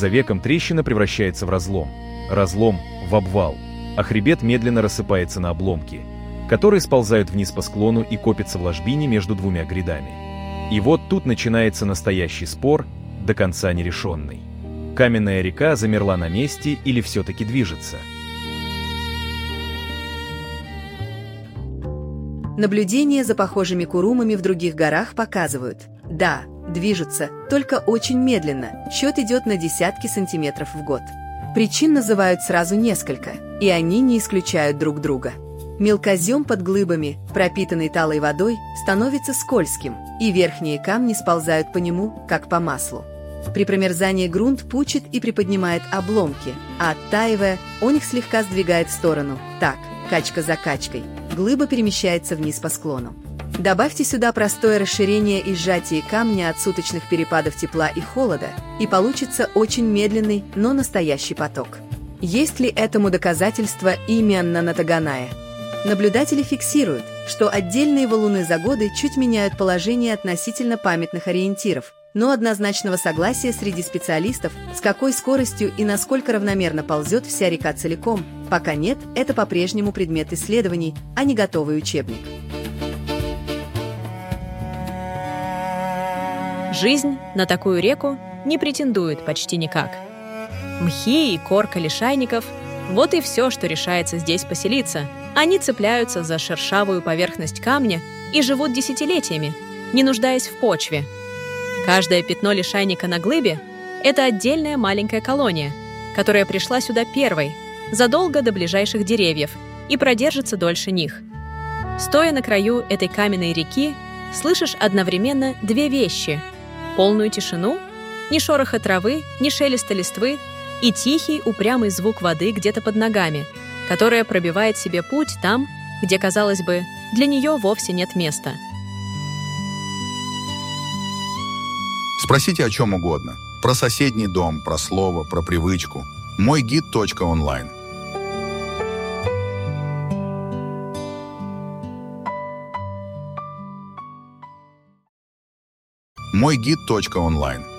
за веком трещина превращается в разлом, разлом — в обвал, а хребет медленно рассыпается на обломки, которые сползают вниз по склону и копятся в ложбине между двумя грядами. И вот тут начинается настоящий спор, до конца нерешенный. Каменная река замерла на месте или все-таки движется? Наблюдения за похожими курумами в других горах показывают: да, движутся, только очень медленно, счет идет на десятки сантиметров в год. Причин называют сразу несколько, и они не исключают друг друга. Мелкозем под глыбами, пропитанный талой водой, становится скользким, и верхние камни сползают по нему, как по маслу. При промерзании грунт пучит и приподнимает обломки, а оттаивая, он их слегка сдвигает в сторону. Так, качка за качкой, глыба перемещается вниз по склону. Добавьте сюда простое расширение и сжатие камня от суточных перепадов тепла и холода, и получится очень медленный, но настоящий поток. Есть ли этому доказательство именно на Таганае? Наблюдатели фиксируют, что отдельные валуны за годы чуть меняют положение относительно памятных ориентиров, но однозначного согласия среди специалистов, с какой скоростью и насколько равномерно ползет вся река целиком, пока нет, это по-прежнему предмет исследований, а не готовый учебник. Жизнь на такую реку не претендует почти никак. Мхи и корка лишайников – вот и все, что решается здесь поселиться. Они цепляются за шершавую поверхность камня и живут десятилетиями, не нуждаясь в почве. Каждое пятно лишайника на глыбе – это отдельная маленькая колония, которая пришла сюда первой, задолго до ближайших деревьев, и продержится дольше них. Стоя на краю этой каменной реки, слышишь одновременно две вещи – полную тишину, ни шороха травы, ни шелеста листвы, и тихий, упрямый звук воды где-то под ногами, которая пробивает себе путь там, где, казалось бы, для нее вовсе нет места. Спросите о чем угодно. Про соседний дом, про слово, про привычку. Мойгид.онлайн. Мойгид.онлайн.